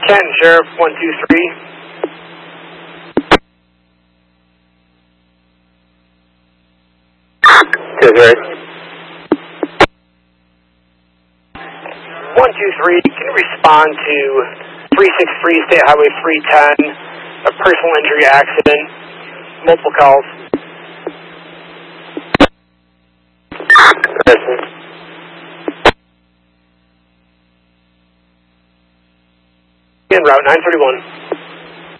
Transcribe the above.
Ken, Sheriff 123. Right. 123, can you respond to 363 State Highway 310, a personal injury accident, multiple calls? In route 931.